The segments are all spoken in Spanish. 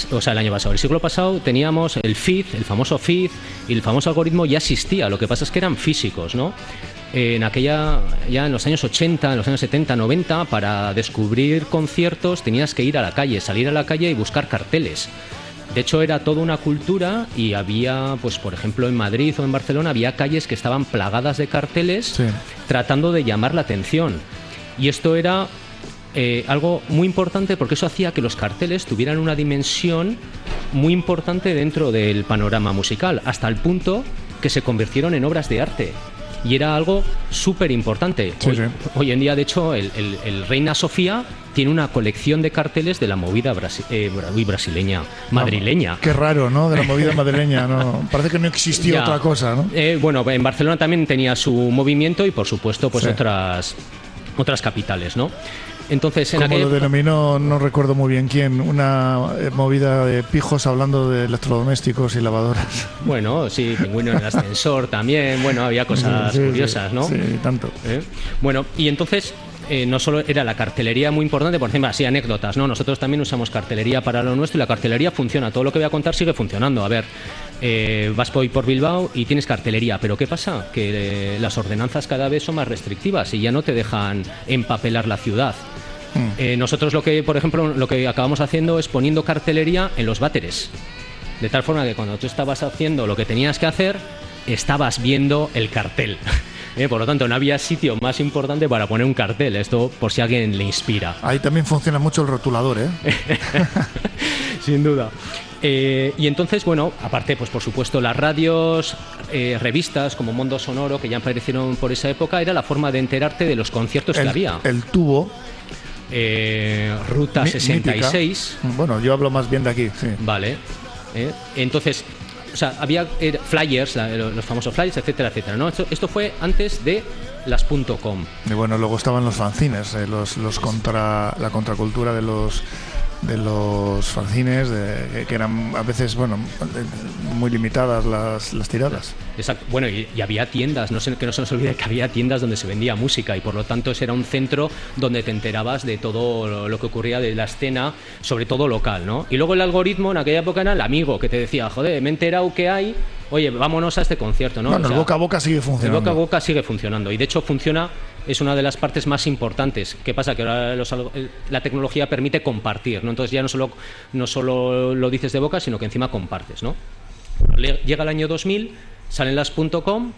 el siglo pasado teníamos el feed, el famoso feed, y el famoso algoritmo ya existía. Lo que pasa es que eran físicos, ¿no? Ya en los años 80, en los años 70, 90, para descubrir conciertos tenías que ir a la calle, salir a la calle y buscar carteles. De hecho, era toda una cultura y había, pues por ejemplo, en Madrid o en Barcelona había calles que estaban plagadas de carteles, sí, tratando de llamar la atención. Y esto era algo muy importante porque eso hacía que los carteles tuvieran una dimensión muy importante dentro del panorama musical, hasta el punto que se convirtieron en obras de arte. Y era algo súper importante. Sí, hoy en día, de hecho, el Reina Sofía tiene una colección de carteles de la movida brasileña, madrileña. Qué raro, ¿no? De la movida madrileña, ¿no? Parece que no existía otra cosa, ¿no? Bueno, en Barcelona también tenía su movimiento y, por supuesto, pues sí, otras capitales, ¿no? Entonces, en como lo denominó, no recuerdo muy bien quién, una movida de pijos hablando de electrodomésticos y lavadoras. Bueno, sí, pingüino en el ascensor también, bueno, había cosas curiosas, ¿no? Sí, tanto. Bueno, y entonces no solo era la cartelería muy importante, por ejemplo, así anécdotas, ¿no? Nosotros también usamos cartelería para lo nuestro y la cartelería funciona, todo lo que voy a contar sigue funcionando. A ver, vas por Bilbao y tienes cartelería, pero ¿qué pasa? Que las ordenanzas cada vez son más restrictivas y ya no te dejan empapelar la ciudad. Nosotros por ejemplo, lo que acabamos haciendo es poniendo cartelería en los váteres, de tal forma que cuando tú estabas haciendo lo que tenías que hacer, estabas viendo el cartel. Por lo tanto, no había sitio más importante para poner un cartel. Esto por si a alguien le inspira. Ahí también funciona mucho el rotulador, Sin duda. Y entonces, bueno, aparte, pues por supuesto, las radios, revistas como Mundo Sonoro, que ya aparecieron por esa época, era la forma de enterarte de los conciertos que había. El tubo. Ruta 66. Mítica. Bueno, yo hablo más bien de aquí, sí. Vale. Entonces, o sea, había flyers, los famosos flyers, etcétera, etcétera, ¿no? Esto fue antes de las .com. Y bueno, luego estaban los fanzines, la contracultura de los fanzines, que eran a veces, bueno, muy limitadas las tiradas. Exacto. Bueno, y había tiendas, que no se nos olvide que había tiendas donde se vendía música y por lo tanto ese era un centro donde te enterabas de todo lo que ocurría de la escena, sobre todo local, ¿no? Y luego el algoritmo en aquella época era el amigo que te decía, joder, me he enterado que hay, oye, vámonos a este concierto, ¿no? Bueno, el boca a boca sigue funcionando. El boca a boca sigue funcionando y de hecho funciona. Es una de las partes más importantes. ¿Qué pasa? Que ahora la tecnología permite compartir, ¿no? Entonces ya no solo lo dices de boca, sino que encima compartes, ¿no? Llega el año 2000, salen las .com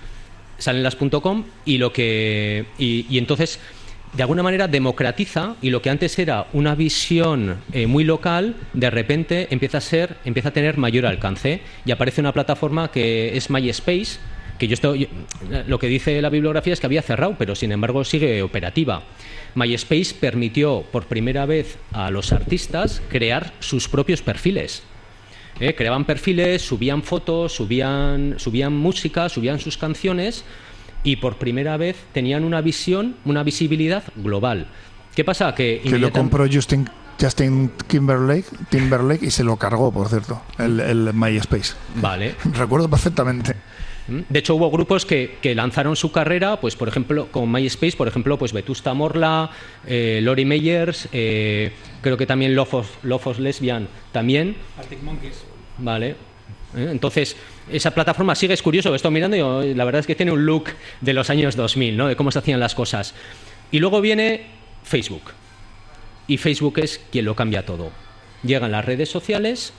y entonces de alguna manera democratiza, y lo que antes era una visión muy local, de repente empieza a tener mayor alcance y aparece una plataforma que es MySpace, que lo que dice la bibliografía es que había cerrado, pero sin embargo sigue operativa. MySpace permitió por primera vez a los artistas crear sus propios perfiles. Creaban perfiles, subían fotos, subían música, subían sus canciones y por primera vez tenían una visibilidad global. ¿Qué pasa? Que lo compró Justin Timberlake y se lo cargó, por cierto, el MySpace. Vale. Recuerdo perfectamente. De hecho, hubo grupos que lanzaron su carrera, pues por ejemplo, con MySpace, por ejemplo, pues Vetusta Morla, Lori Meyers, creo que también Love of Lesbian también. Arctic Monkeys. Vale. Entonces, esa plataforma sigue, es curioso, estoy mirando y la verdad es que tiene un look de los años 2000, ¿no? De cómo se hacían las cosas. Y luego viene Facebook. Y Facebook es quien lo cambia todo. Llegan las redes sociales.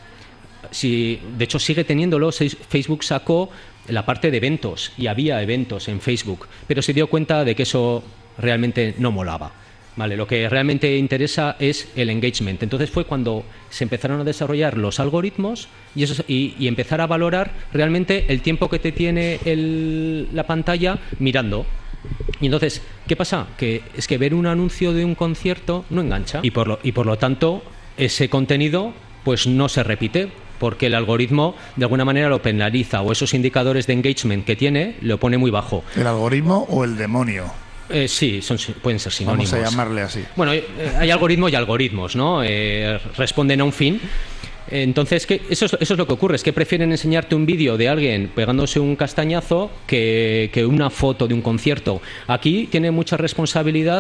De hecho, sigue teniéndolo. Facebook sacó la parte de eventos y había eventos en Facebook, pero se dio cuenta de que eso realmente no molaba. Vale, lo que realmente interesa es el engagement. Entonces fue cuando se empezaron a desarrollar los algoritmos y empezar a valorar realmente el tiempo que te tiene la pantalla mirando. Y entonces, ¿qué pasa? Que es que ver un anuncio de un concierto no engancha y por lo tanto ese contenido pues no se repite, porque el algoritmo de alguna manera lo penaliza, o esos indicadores de engagement que tiene lo pone muy bajo. ¿El algoritmo o el demonio? Sí, pueden ser sinónimos. Vamos a llamarle así. Bueno, hay algoritmos y algoritmos, ¿no? Responden a un fin. Entonces, eso es lo que ocurre, es que prefieren enseñarte un vídeo de alguien pegándose un castañazo que una foto de un concierto. Aquí tiene mucha responsabilidad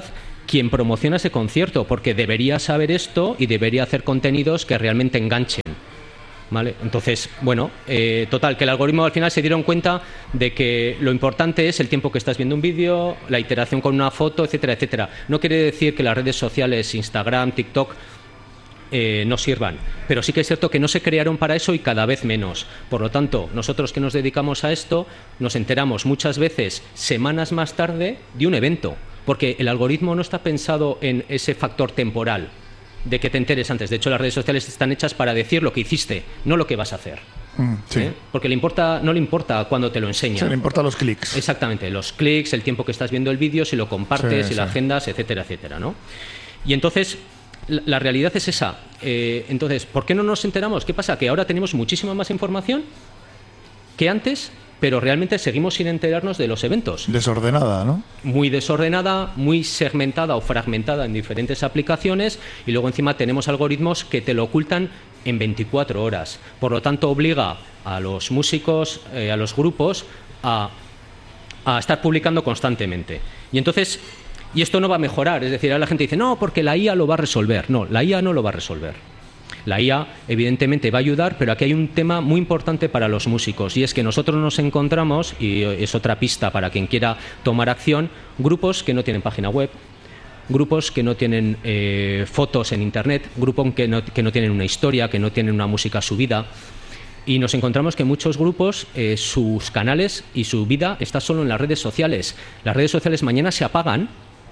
quien promociona ese concierto, porque debería saber esto y debería hacer contenidos que realmente enganchen. ¿Vale? Entonces, bueno, total, que el algoritmo al final se dieron cuenta de que lo importante es el tiempo que estás viendo un vídeo, la iteración con una foto, etcétera, etcétera. No quiere decir que las redes sociales, Instagram, TikTok, no sirvan, pero sí que es cierto que no se crearon para eso y cada vez menos. Por lo tanto, nosotros que nos dedicamos a esto, nos enteramos muchas veces semanas más tarde de un evento, porque el algoritmo no está pensado en ese factor temporal de que te enteres antes. De hecho, las redes sociales están hechas para decir lo que hiciste, no lo que vas a hacer. Sí. Porque no le importa cuando te lo enseña. Sí, le importan los clics. Exactamente, los clics, el tiempo que estás viendo el vídeo, si lo compartes, si lo agendas, etcétera, etcétera, ¿no? Y entonces, la realidad es esa. Entonces, ¿por qué no nos enteramos? ¿Qué pasa? Que ahora tenemos muchísima más información que antes, pero realmente seguimos sin enterarnos de los eventos. Desordenada, ¿no? Muy desordenada, muy segmentada o fragmentada en diferentes aplicaciones, y luego encima tenemos algoritmos que te lo ocultan en 24 horas. Por lo tanto, obliga a los músicos, a los grupos, a estar publicando constantemente. Y entonces, y esto no va a mejorar. Es decir, ahora la gente dice, no, porque la IA lo va a resolver. No, la IA no lo va a resolver. La IA evidentemente va a ayudar, pero aquí hay un tema muy importante para los músicos, y es que nosotros nos encontramos, y es otra pista para quien quiera tomar acción, grupos que no tienen página web, grupos que no tienen fotos en internet, grupos que no tienen una historia, que no tienen una música subida, y nos encontramos que muchos grupos, sus canales y su vida está solo en las redes sociales. Las redes sociales mañana se apagan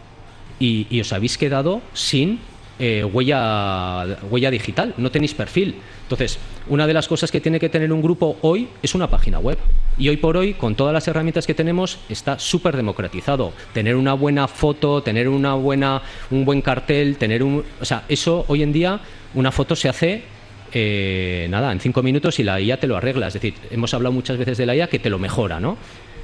y os habéis quedado sin huella digital, no tenéis perfil. Entonces, una de las cosas que tiene que tener un grupo hoy es una página web. Y hoy por hoy, con todas las herramientas que tenemos, está súper democratizado. Tener una buena foto, tener un buen cartel, o sea, eso hoy en día, una foto se hace en 5 minutos y la IA te lo arregla. Es decir, hemos hablado muchas veces de la IA que te lo mejora, ¿no?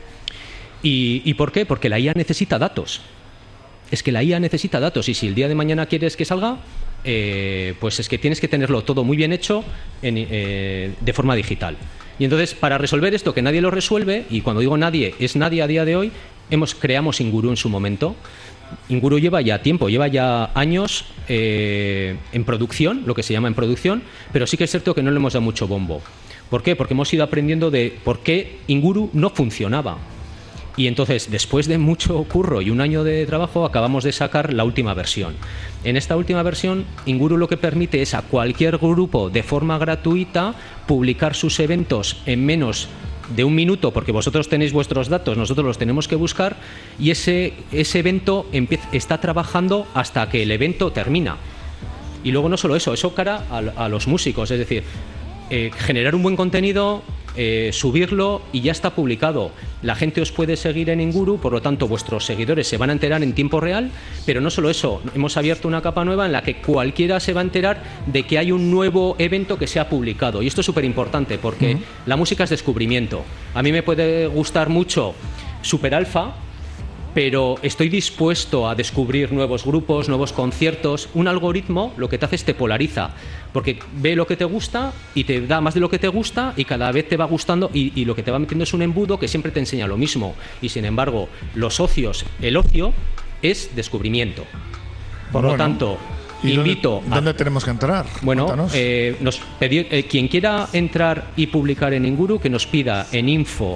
¿Y por qué? Porque la IA necesita datos. Es que la IA necesita datos, y si el día de mañana quieres que salga, pues es que tienes que tenerlo todo muy bien hecho de forma digital. Y entonces, para resolver esto, que nadie lo resuelve, y cuando digo nadie, es nadie a día de hoy, creamos Inguru en su momento. Inguru lleva ya tiempo, lleva ya años en producción, lo que se llama en producción, pero sí que es cierto que no le hemos dado mucho bombo. ¿Por qué? Porque hemos ido aprendiendo de por qué Inguru no funcionaba. Y entonces, después de mucho curro y un año de trabajo, acabamos de sacar la última versión. En esta última versión, Inguru lo que permite es a cualquier grupo, de forma gratuita, publicar sus eventos en menos de un minuto, porque vosotros tenéis vuestros datos, nosotros los tenemos que buscar, y ese evento está trabajando hasta que el evento termina. Y luego no solo eso cara a los músicos, es decir, generar un buen contenido, subirlo y ya está publicado. La gente os puede seguir en Inguru, por lo tanto vuestros seguidores se van a enterar en tiempo real, pero no solo eso, hemos abierto una capa nueva en la que cualquiera se va a enterar de que hay un nuevo evento que se ha publicado, y esto es súper importante porque la música es descubrimiento. A mí me puede gustar mucho Super Alfa, pero estoy dispuesto a descubrir nuevos grupos, nuevos conciertos. Un algoritmo lo que te hace es te polariza, porque ve lo que te gusta y te da más de lo que te gusta, y cada vez te va gustando, y lo que te va metiendo es un embudo que siempre te enseña lo mismo. Y sin embargo, el ocio es descubrimiento. Por lo tanto, invito ¿Dónde tenemos que entrar? Bueno, quien quiera entrar y publicar en Inguru, que nos pida en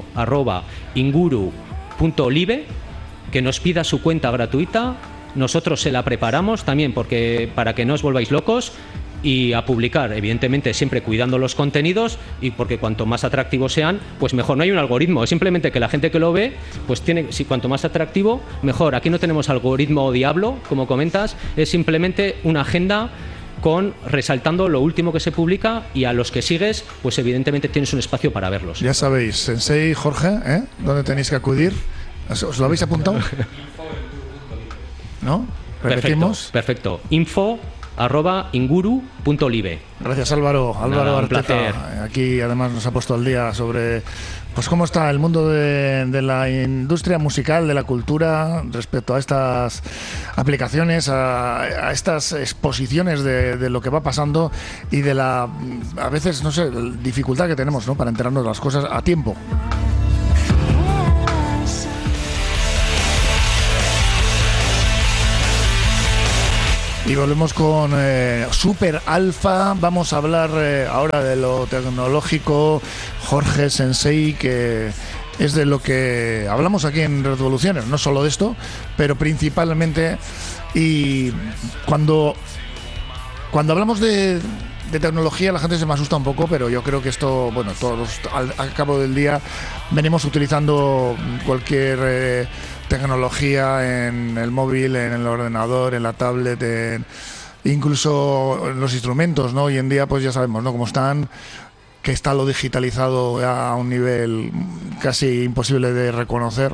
info@inguru.live, que nos pida su cuenta gratuita. Nosotros se la preparamos también para que no os volváis locos, y a publicar, evidentemente siempre cuidando los contenidos, y porque cuanto más atractivos sean, pues mejor. No hay un algoritmo, es simplemente que la gente que lo ve, pues cuanto más atractivo, mejor. Aquí no tenemos algoritmo diablo, como comentas, es simplemente una agenda resaltando lo último que se publica, y a los que sigues, pues evidentemente tienes un espacio para verlos. Ya sabéis, Sensei Jorge, ¿dónde tenéis que acudir? ¿Os lo habéis apuntado? ¿No? ¿Repetimos? Perfecto. info@inguru.live. Gracias, Álvaro. Álvaro Arteta. Un placer. Aquí además nos ha puesto al día sobre pues cómo está el mundo de la industria musical, de la cultura, respecto a estas aplicaciones, a estas exposiciones de lo que va pasando, y de a veces, no sé, dificultad que tenemos, ¿no?, para enterarnos de las cosas a tiempo. Y volvemos con Super Alfa. Vamos a hablar ahora de lo tecnológico. Jorge Sensei, que es de lo que hablamos aquí en Revoluciones, no solo de esto, pero principalmente. Y cuando hablamos de tecnología, la gente se me asusta un poco, pero yo creo que esto, bueno, todos al cabo del día venimos utilizando cualquier tecnología en el móvil, en el ordenador, en la tablet, incluso en los instrumentos, ¿no? Hoy en día, pues ya sabemos, ¿no?, cómo están, que está lo digitalizado a un nivel casi imposible de reconocer.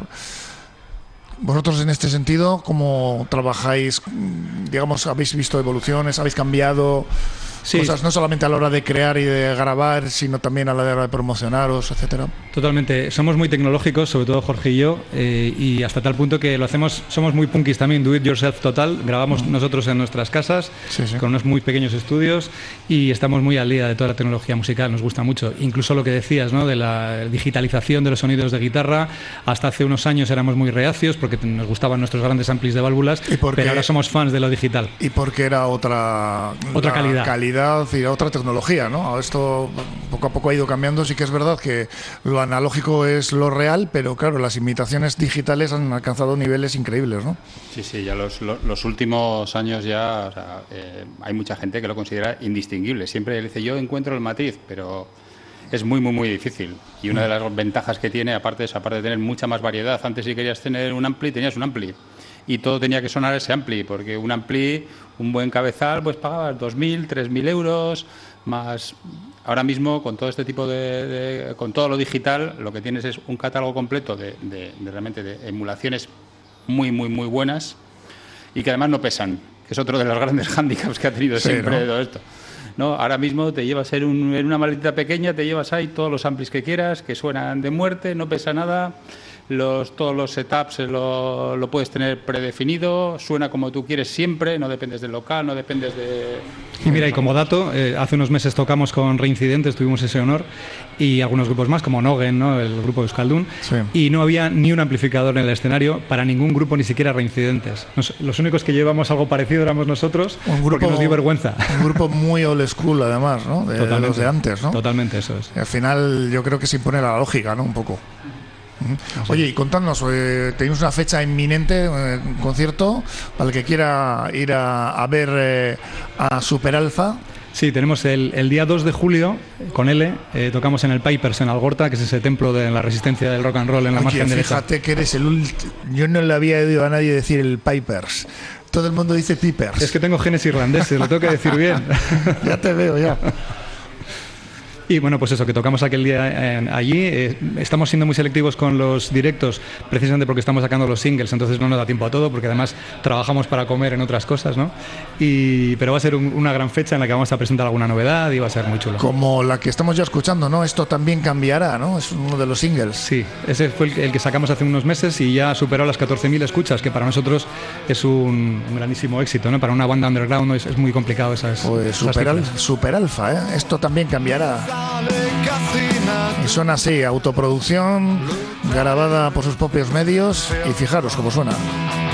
Vosotros, en este sentido, ¿cómo trabajáis? Digamos, ¿habéis visto evoluciones? ¿Habéis cambiado cosas, no solamente a la hora de crear y de grabar, sino también a la hora de promocionaros, etcétera? Totalmente. Somos muy tecnológicos, sobre todo Jorge y yo, y hasta tal punto que lo hacemos, somos muy punkis también, do it yourself total. Grabamos nosotros en nuestras casas, con unos muy pequeños estudios, y estamos muy al día de toda la tecnología musical, nos gusta mucho. Incluso lo que decías, ¿no?, de la digitalización de los sonidos de guitarra. Hasta hace unos años éramos muy reacios porque nos gustaban nuestros grandes amplis de válvulas, pero ahora somos fans de lo digital. Y porque era otra calidad y otra tecnología, ¿no? Esto poco a poco ha ido cambiando. Sí que es verdad que lo analógico es lo real, pero claro, las imitaciones digitales han alcanzado niveles increíbles, ¿no? Sí, ya los últimos años ya, o sea, hay mucha gente que lo considera indistinguible. Siempre le dice, yo encuentro el matiz, pero es muy, muy, muy difícil. Y una de las ventajas que tiene, aparte de tener mucha más variedad, antes si querías tener un ampli, tenías un ampli. Y todo tenía que sonar ese ampli, porque un ampli, un buen cabezal, pues pagabas 2.000, 3.000 euros, más. Ahora mismo, con todo este tipo con todo lo digital, lo que tienes es un catálogo completo de realmente de emulaciones muy, muy, muy buenas, y que además no pesan, que es otro de los grandes hándicaps que ha tenido siempre, ¿no?, todo esto. No, ahora mismo te llevas en una maletita pequeña, te llevas ahí todos los amplis que quieras, que suenan de muerte, no pesa nada. Todos los setups lo puedes tener predefinido, suena como tú quieres siempre, no dependes del local, no dependes de... Y mira, y como dato, hace unos meses tocamos con Reincidentes, tuvimos ese honor, y algunos grupos más, como Nogen, ¿no?, el grupo de Euskaldun, y no había ni un amplificador en el escenario para ningún grupo, ni siquiera Reincidentes. Los únicos que llevamos algo parecido éramos nosotros, porque nos dio vergüenza. Un grupo muy old school, además, ¿no?, de los de antes, ¿no? Totalmente, eso es. Y al final yo creo que se impone la lógica, ¿no?, un poco. Oye, y contadnos, tenéis una fecha inminente, un concierto para el que quiera ir a ver a Super Alfa. Sí, tenemos el día 2 de julio con L, tocamos en el Pipers en Algorta, que es ese templo de la resistencia del rock and roll en la margen derecha. Fíjate que eres el último. Yo no le había oído a nadie decir el Pipers. Todo el mundo dice Pipers. Es que tengo genes irlandeses, lo tengo que decir bien. Ya te veo, ya. Y bueno, pues eso, que tocamos aquel día allí. Estamos siendo muy selectivos con los directos, precisamente porque estamos sacando los singles, entonces no nos da tiempo a todo, porque además trabajamos para comer en otras cosas, ¿no? Pero va a ser una gran fecha en la que vamos a presentar alguna novedad y va a ser muy chulo. Como la que estamos ya escuchando, ¿no? Esto también cambiará, ¿no? Es uno de los singles. Sí, ese fue el que sacamos hace unos meses y ya superó las 14.000 escuchas, que para nosotros es un grandísimo éxito, ¿no? Para una banda underground es muy complicado esas. Pues Super Alfa, ¿eh? Esto también cambiará. Y suena así, autoproducción, grabada por sus propios medios, y fijaros cómo suena.